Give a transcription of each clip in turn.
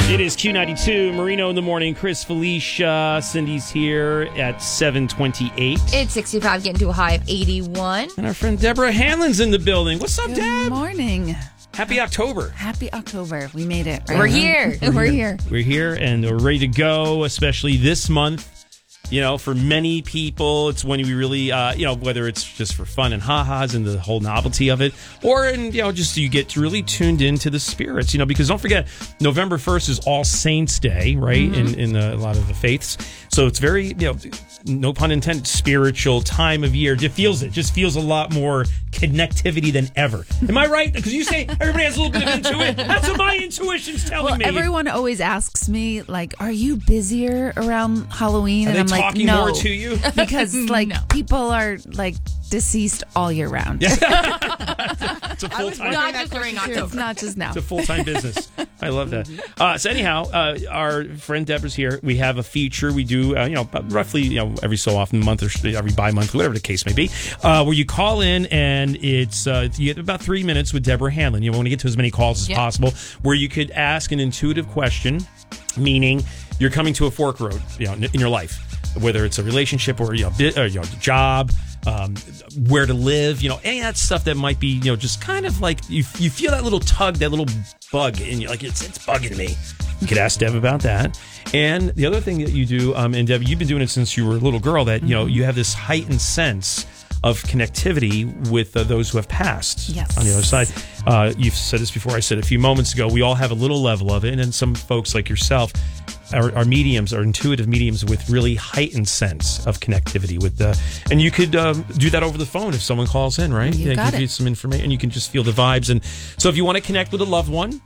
It is Q92, Marino in the morning. Chris, Felicia, Cindy's here at 7:28. It's 65, getting to a high of 81. And our friend Deborah Hanlon's in the building. What's up, Good Deb? morning. Happy October. Happy October. We made it. Right? We're here. We're here. We're here and we're ready to go, especially this month. You know, for many people, it's when we really, whether it's just for fun and ha-has and the whole novelty of it, or, just you get really tuned into the spirits, because don't forget, November 1st is All Saints Day, right, in a lot of the faiths. So it's very, no pun intended, spiritual time of year. It just feels a lot more connectivity than ever. Am I right? Because you say everybody has a little bit of intuition. That's what my intuition's telling me. Everyone always asks me, are you busier around Halloween? And I'm talking no, more to you? Because people are deceased all year round. It's a full-time. Not just during October. It's not just now. It's a full-time business. I love that. So anyhow, our friend Deborah's here. We have a feature we do, roughly, every so often, month or every bi-month, whatever the case may be, where you call in and it's you get about 3 minutes with Deborah Hanlon. You want to get to as many calls as possible, where you could ask an intuitive question, meaning you're coming to a fork road, in your life, whether it's a relationship or job. Where to live, any of that stuff that might be, just kind of like you feel that little tug, that little bug in you, like it's bugging me. You could ask Deb about that. And the other thing that you do, and Deb, you've been doing it since you were a little girl, that, you have this heightened sense of connectivity with those who have passed. Yes. On the other side. You've said this before, I said a few moments ago, we all have a little level of it. And then some folks like yourself are mediums, are intuitive mediums with really heightened sense of connectivity with and you could do that over the phone if someone calls in, right? You got give you some information and you can just feel the vibes. And so if you want to connect with a loved one,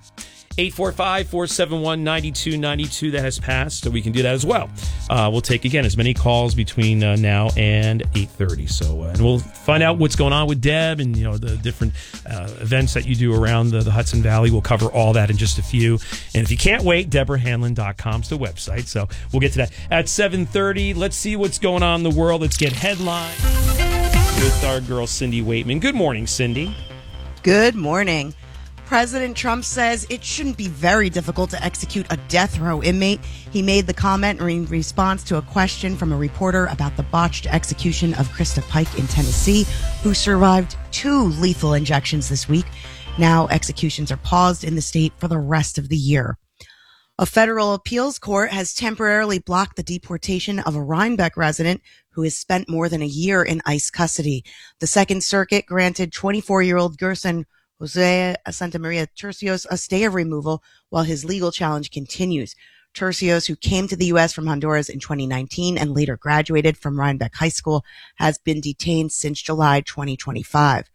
845-471-9292, that has passed, so we can do that as well. We'll take, again, as many calls between now and 8:30. So, and we'll find out what's going on with Deb and, the different events that you do around the Hudson Valley. We'll cover all that in just a few. And if you can't wait, DeborahHanlon.com is the website. So we'll get to that. At 7:30, let's see what's going on in the world. Let's get headlines with our girl, Cindy Waitman. Good morning, Cindy. Good morning. President Trump says it shouldn't be very difficult to execute a death row inmate. He made the comment in response to a question from a reporter about the botched execution of Krista Pike in Tennessee, who survived 2 lethal injections this week. Now executions are paused in the state for the rest of the year. A federal appeals court has temporarily blocked the deportation of a Rhinebeck resident who has spent more than a year in ICE custody. The Second Circuit granted 24-year-old Gerson Jose Santamaria Tercios a stay of removal while his legal challenge continues. Tercios, who came to the U.S. from Honduras in 2019 and later graduated from Rhinebeck High School, has been detained since July 2025.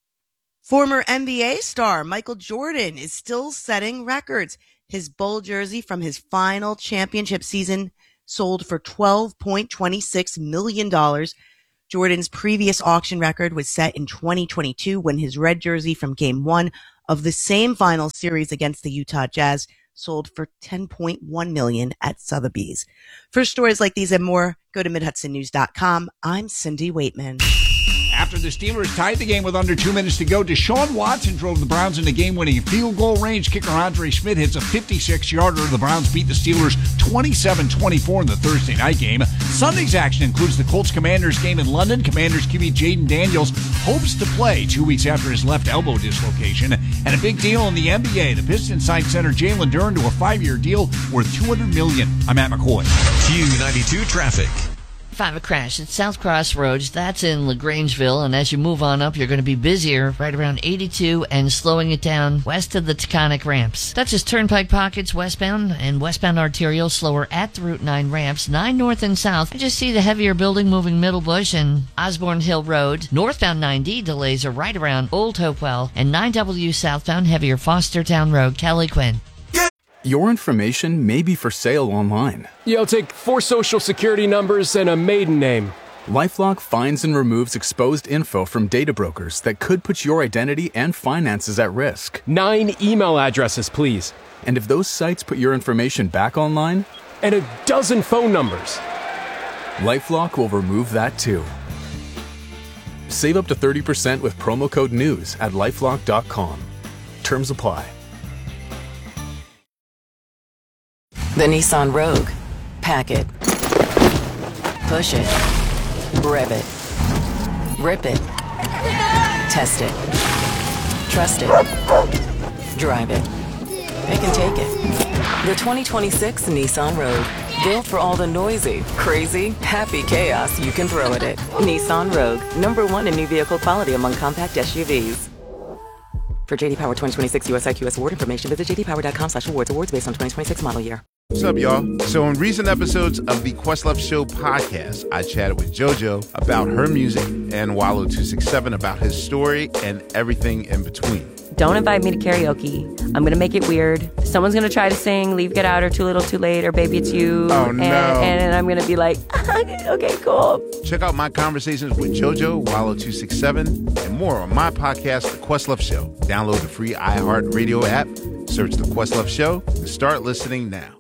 Former NBA star Michael Jordan is still setting records. His Bull jersey from his final championship season sold for $12.26 million. Jordan's previous auction record was set in 2022 when his red jersey from Game 1 of the same final series against the Utah Jazz sold for $10.1 million at Sotheby's. For stories like these and more, go to MidHudsonNews.com. I'm Cindy Waitman. After the Steelers tied the game with under 2 minutes to go, Deshaun Watson drove the Browns into game-winning field goal range. Kicker Andre Schmidt hits a 56-yarder. The Browns beat the Steelers 27-24 in the Thursday night game. Sunday's action includes the Colts-Commanders game in London. Commanders QB Jaden Daniels hopes to play 2 weeks after his left elbow dislocation. And a big deal in the NBA. The Pistons signed center Jalen Duren to a 5-year deal worth $200 million. I'm Matt McCoy. Q92 Traffic. 5 a crash at South Cross Roads. That's in LaGrangeville, and as you move on up, you're going to be busier right around 82 and slowing it down west of the Taconic ramps. That's just Turnpike Pockets westbound and westbound arterial slower at the Route 9 ramps, 9 north and south. I just see the heavier building moving Middlebush and Osborne Hill Road. Northbound 9D delays are right around Old Hopewell, and 9W southbound heavier Fostertown Road, Kelly Quinn. Your information may be for sale online. I'll take 4 social security numbers and a maiden name. LifeLock finds and removes exposed info from data brokers that could put your identity and finances at risk. 9 email addresses, please. And if those sites put your information back online? And a dozen phone numbers. LifeLock will remove that too. Save up to 30% with promo code NEWS at LifeLock.com. Terms apply. The Nissan Rogue. Pack it. Push it. Rev it. Rip it. Test it. Trust it. Drive it. Pick and take it. The 2026 Nissan Rogue. Built for all the noisy, crazy, happy chaos you can throw at it. Nissan Rogue. #1 in new vehicle quality among compact SUVs. For JD Power 2026 US IQS award information, visit jdpower.com/awards. Awards based on 2026 model year. What's up, y'all? So in recent episodes of the Questlove Show podcast, I chatted with JoJo about her music and Wallow267 about his story and everything in between. Don't invite me to karaoke. I'm going to make it weird. Someone's going to try to sing Leave, Get Out, or Too Little, Too Late, or Baby It's You. Oh, no. And I'm going to be like, okay, cool. Check out my conversations with JoJo, Wallow267, and more on my podcast, The Questlove Show. Download the free iHeartRadio app, search The Questlove Show, and start listening now.